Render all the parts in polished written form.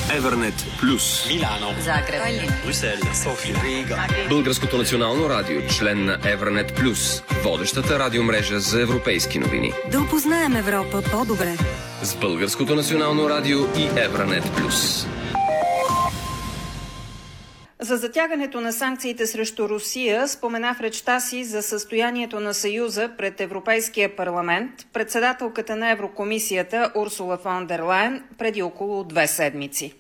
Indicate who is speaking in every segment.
Speaker 1: Евернет Плюс.
Speaker 2: Милано,
Speaker 3: Загреб,
Speaker 2: Брюксел, София, Рига.
Speaker 1: Българското национално радио, член на Евернет Плюс, водещата радиомрежа за европейски новини.
Speaker 3: да опознаем Европа по-добре.
Speaker 1: С Българското национално радио и Евернет Плюс.
Speaker 4: За затягането на санкциите срещу Русия спомена в речта си за състоянието на Съюза пред Европейския парламент председателката на Еврокомисията Урсула фон дер Лайен преди около 2 седмици.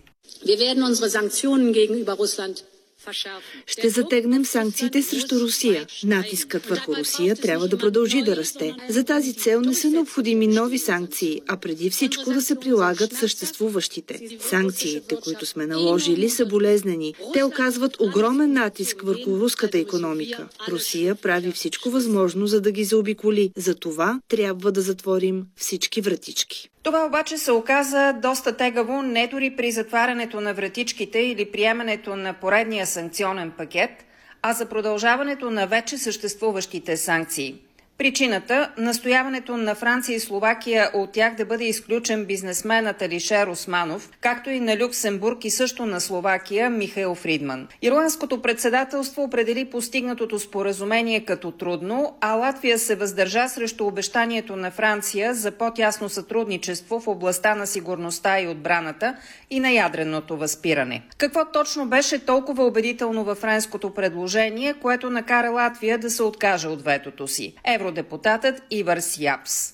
Speaker 5: Ще затегнем санкциите срещу Русия. Натискът върху Русия трябва да продължи да расте. За тази цел не са необходими нови санкции, а преди всичко да се прилагат съществуващите. Санкциите, които сме наложили, са болезнени. Те оказват огромен натиск върху руската икономика. Русия прави всичко възможно, за да ги заобиколи. За това трябва да затворим всички вратички.
Speaker 4: Това обаче се оказа доста тегаво не дори при затварянето на вратичките или приемането на поредния санкционен пакет, а за продължаването на вече съществуващите санкции. Причината – настояването на Франция и Словакия от тях да бъде изключен бизнесменът Алишер Османов, както и на Люксембург и също на Словакия Михаил Фридман. Ирландското председателство определи постигнатото споразумение като трудно, а Латвия се въздържа срещу обещанието на Франция за по-тясно сътрудничество в областта на сигурността и отбраната и на ядреното възпиране. Какво точно беше толкова убедително във френското предложение, което накара Латвия да се откаже от ветото си? Евродепутатът Иварс Япс.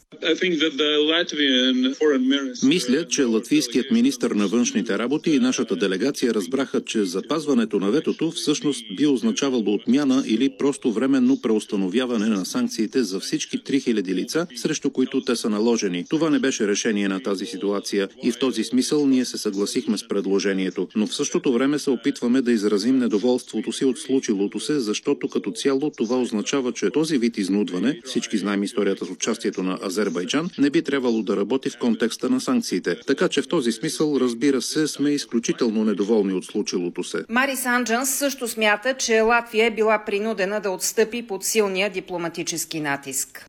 Speaker 6: Мисля, че латвийският министър на външните работи и нашата делегация разбраха, че запазването на ветото всъщност би означавало отмяна или просто временно преустановяване на санкциите за всички 3000 лица, срещу които те са наложени. Това не беше решение на тази ситуация и в този смисъл ние се съгласихме с предложението, но в същото време се опитваме да изразим недоволството си от случилото се, защото като цяло това означава, че този вид изнудване, всички знаем историята с участието на Азербайджан, не би трябвало да работи в контекста на санкциите. Така че в този смисъл, разбира се, сме изключително недоволни от случилото се.
Speaker 4: Марис Анджанс също смята, че Латвия е била принудена да отстъпи под силния дипломатически натиск.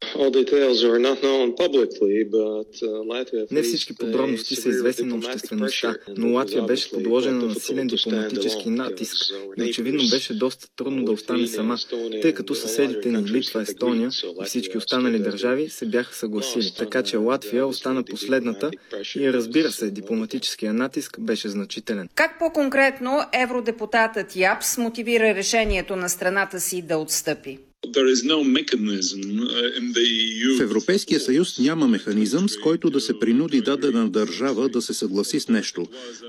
Speaker 7: Не всички подробности са известни на обществеността, но Латвия беше подложена на силен дипломатически натиск и очевидно беше доста трудно да остане сама, тъй като съседите ни Литва, Естония и всички останали държави се бяха съгласили. Така че Латвия остана последната и разбира се, дипломатическия натиск беше значителен.
Speaker 4: Как по-конкретно евродепутатът Япс мотивира решението на страната си да отстъпи?
Speaker 6: В Европейския съюз няма механизъм, с който да се принуди дадена държава да се съгласи с нещо.